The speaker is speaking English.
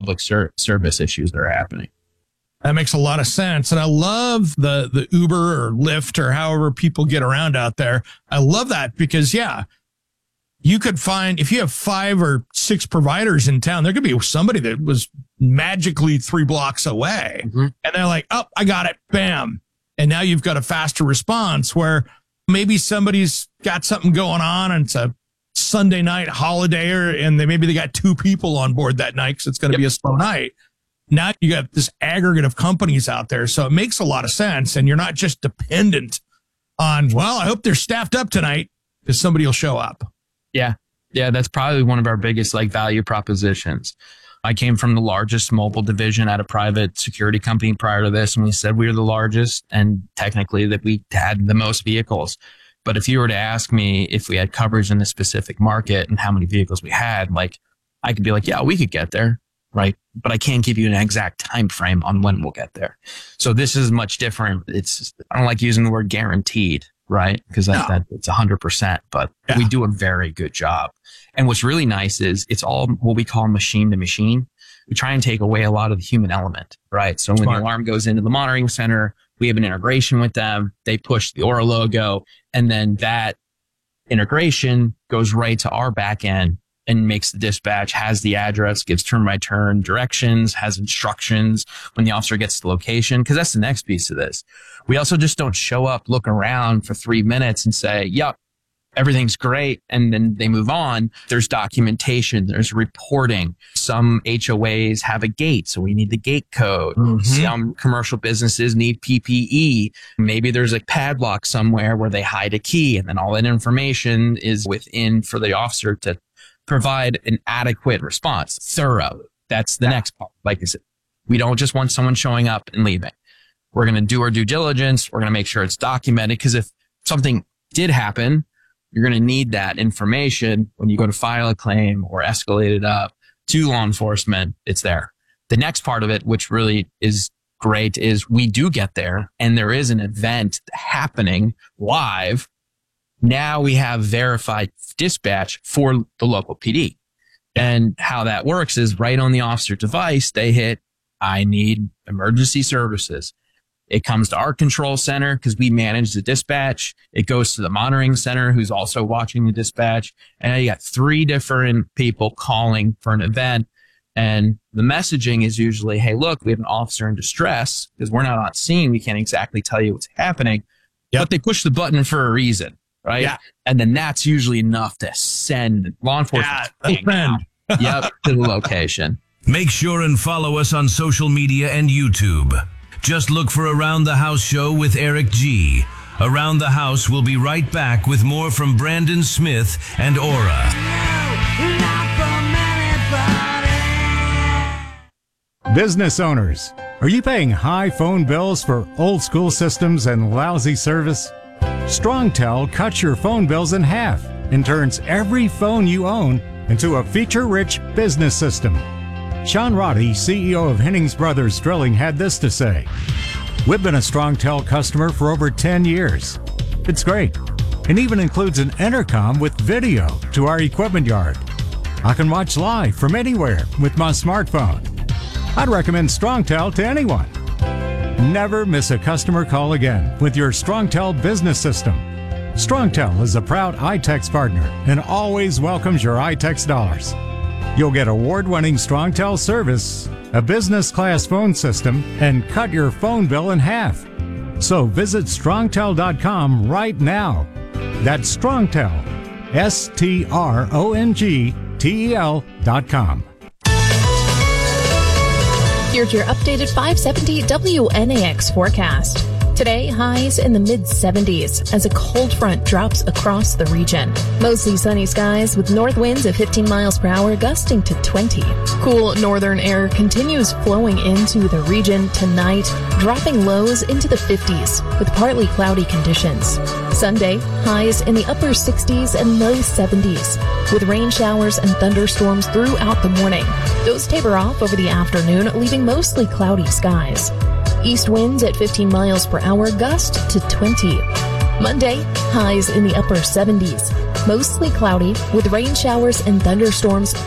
public service issues that are happening. That makes a lot of sense. And I love the Uber or Lyft or however people get around out there. I love that because, yeah, you could find, if you have 5 or 6 providers in town, there could be somebody that was magically 3 blocks away. Mm-hmm. And they're like, oh, I got it. Bam. And now you've got a faster response where maybe somebody's got something going on and it's a Sunday night holiday and maybe they got 2 people on board that night because it's going to be a slow night. Now you got this aggregate of companies out there. So it makes a lot of sense. And you're not just dependent on, well, I hope they're staffed up tonight because somebody will show up. Yeah. Yeah. That's probably one of our biggest value propositions. I came from the largest mobile division at a private security company prior to this. And we said we were the largest and technically that we had the most vehicles. But if you were to ask me if we had coverage in this specific market and how many vehicles we had, I could be like, yeah, we could get there. Right. But I can't give you an exact time frame on when we'll get there. So this is much different. I don't like using the word guaranteed, right? Because it's 100%, but we do a very good job. And what's really nice is it's all what we call machine to machine. We try and take away a lot of the human element, right? So when the alarm goes into the monitoring center, we have an integration with them. They push the Aura logo, and then that integration goes right to our back end and makes the dispatch, has the address, gives turn-by-turn directions, has instructions when the officer gets to the location. Because that's the next piece of this. We also just don't show up, look around for 3 minutes and say, yep, everything's great. And then they move on. There's documentation. There's reporting. Some HOAs have a gate, so we need the gate code. Mm-hmm. Some commercial businesses need PPE. Maybe there's a padlock somewhere where they hide a key. And then all that information is within for the officer to provide an adequate response, thorough. That's the next part. Like I said, we don't just want someone showing up and leaving. We're going to do our due diligence. We're going to make sure it's documented because if something did happen, you're going to need that information when you go to file a claim or escalate it up to law enforcement. It's there. The next part of it, which really is great, is we do get there and there is an event happening live. Now we have verified dispatch for the local PD. And how that works is right on the officer device, they hit, I need emergency services. It comes to our control center because we manage the dispatch. It goes to the monitoring center who's also watching the dispatch. And now you got 3 different people calling for an event. And the messaging is usually, hey, look, we have an officer in distress because we're not on scene. We can't exactly tell you what's happening. Yep. But they push the button for a reason. Right. Yeah. And then that's usually enough to send law enforcement to the location. Make sure and follow us on social media and YouTube. Just look for Around the House Show with Eric G. Around the House will be right back with more from Brandon Smith and Aura. Business owners, are you paying high phone bills for old school systems and lousy service? StrongTel cuts your phone bills in half and turns every phone you own into a feature-rich business system. Sean Roddy, CEO of Hennings Brothers Drilling, had this to say. We've been a StrongTel customer for over 10 years. It's great, and even includes an intercom with video to our equipment yard. I can watch live from anywhere with my smartphone. I'd recommend StrongTel to anyone. Never miss a customer call again with your StrongTel business system. StrongTel is a proud iTex partner and always welcomes your iTex dollars. You'll get award-winning StrongTel service, a business-class phone system, and cut your phone bill in half. So visit strongtel.com right now. That's StrongTel, StrongTel.com. Here's your updated 570 WNAX forecast. Today, highs in the mid-70s as a cold front drops across the region. Mostly sunny skies with north winds at 15 miles per hour gusting to 20. Cool northern air continues flowing into the region tonight, dropping lows into the 50s with partly cloudy conditions. Sunday, highs in the upper 60s and low 70s with rain showers and thunderstorms throughout the morning. Those taper off over the afternoon, leaving mostly cloudy skies. East winds at 15 miles per hour gust to 20. Monday, highs in the upper 70s. Mostly cloudy with rain showers and thunderstorms